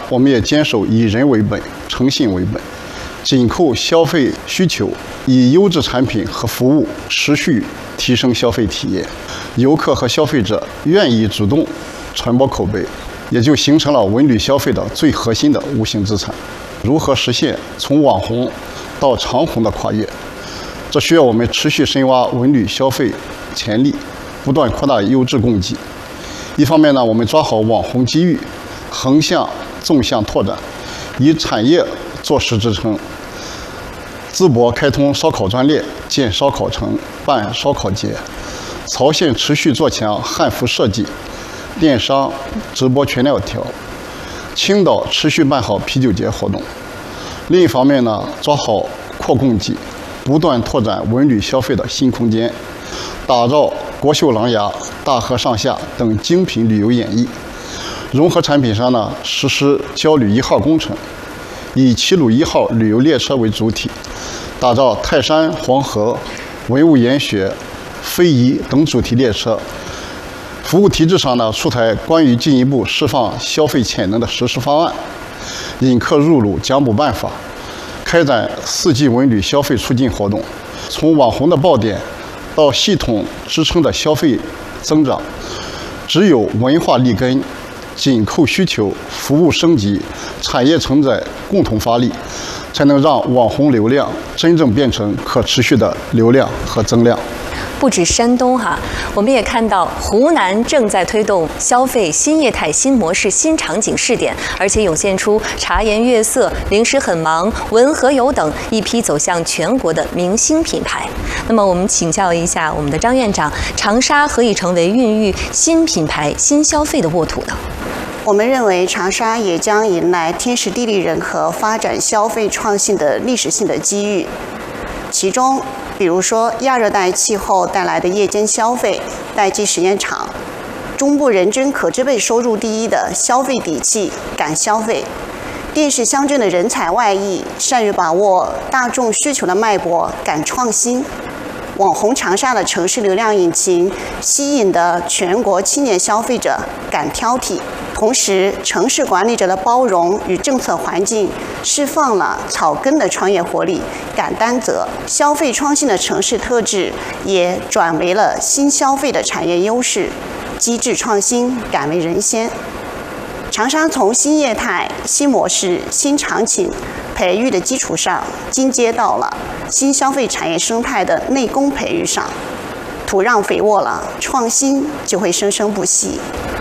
我们也坚守以人为本、诚信为本，紧扣消费需求，以优质产品和服务持续提升消费体验。游客和消费者愿意主动传播口碑，也就形成了文旅消费的最核心的无形资产。如何实现从网红到长红的跨越？这需要我们持续深挖文旅消费潜力，不断扩大优质供给。一方面呢，我们抓好网红机遇，横向、纵向拓展，以产业做实支撑。淄博开通烧烤专列，建烧烤城，办烧烤节；曹县持续做强汉服设计、电商、直播全链条；青岛持续办好啤酒节活动。另一方面呢，抓好扩供给，不断拓展文旅消费的新空间，打造国秀琅琊、大河上下等精品旅游演绎。融合产品上呢，实施交旅1号工程，以齐鲁1号旅游列车为主体，打造泰山、黄河、文物研学、非遗等主题列车。服务体制上呢，出台关于进一步释放消费潜能的实施方案，引客入鲁奖补办法，开展4季文旅消费促进活动，从网红的爆点到系统支撑的消费增长，只有文化立根，紧扣需求，服务升级，产业承载共同发力，才能让网红流量真正变成可持续的流量和增量。 不止山东我们也看到湖南正在推动消费新业态、新模式、新场景试点，而且涌现出茶颜悦色、零食很忙、文和友等一批走向全国的明星品牌。那么，我们请教一下我们的张院长，长沙何以成为孕育新品牌、新消费的沃土呢？ 我们认为，长沙也将迎来天时地利人和发展消费创新的历史性的机遇，其中，比如说亚热带气候带来的夜间消费、代际实验场，中部人均可支配收入第一的消费底气、敢消费，电视乡镇的人才外溢，善于把握大众需求的脉搏，敢创新。网红长沙的城市流量引擎吸引的全国青年消费者敢挑剔，同时城市管理者的包容与政策环境释放了草根的创业活力，敢担责。消费创新的城市特质也转为了新消费的产业优势，机制创新敢为人先。长沙从新业态、新模式、新场景培育的基础上，进阶到了新消费产业生态的内功培育上，土壤肥沃了，创新就会生生不息。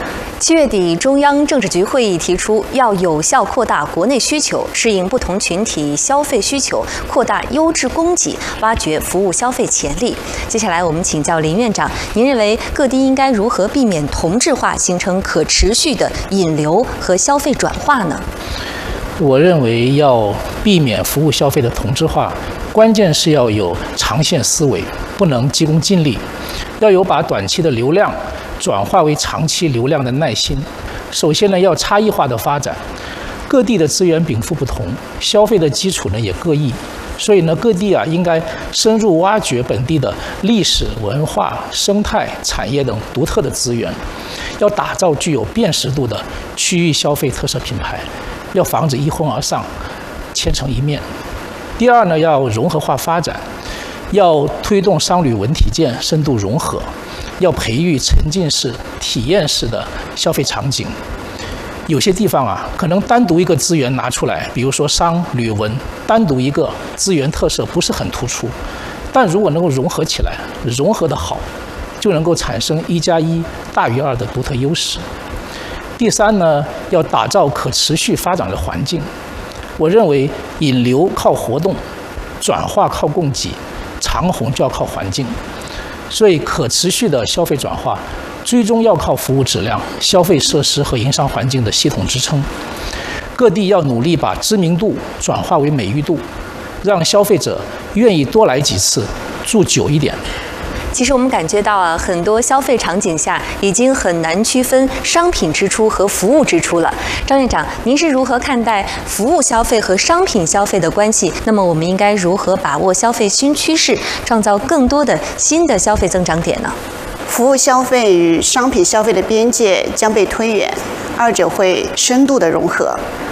7月底，中央政治局会议提出，要有效扩大国内需求，适应不同群体消费需求，扩大优质供给，挖掘服务消费潜力。接下来，我们请教林院长，您认为各地应该如何避免同质化，形成可持续的引流和消费转化呢？ 我认为要避免服务消费的同质化，关键是要有长线思维，不能急功近利，要有把短期的流量转化为长期流量的耐心。首先呢，要差异化的发展，各地的资源禀赋不同，消费的基础呢也各异，所以呢，各地应该深入挖掘本地的历史文化、生态、产业等独特的资源，要打造具有辨识度的区域消费特色品牌，要防止一哄而上、千城一面。第二呢，要融合化发展，要推动商旅文体建深度融合，要培育沉浸式、体验式的消费场景。有些地方可能单独一个资源拿出来，比如说商旅文，单独一个资源特色不是很突出，但如果能够融合起来，融合得好，就能够产生1+1大于2的独特优势。第三呢，要打造可持续发展的环境。我认为引流靠活动，转化靠供给，长红就要靠环境。所以可持续的消费转化，最终要靠服务质量、消费设施和营商环境的系统支撑。各地要努力把知名度转化为美誉度，让消费者愿意多来几次，住久一点。 其实我们感觉到很多消费场景下已经很难区分商品支出和服务支出了。张院长，您是如何看待服务消费和商品消费的关系？那么我们应该如何把握消费新趋势，创造更多的新的消费增长点呢？ 服务消费与商品消费的边界将被推远，二者会深度的融合。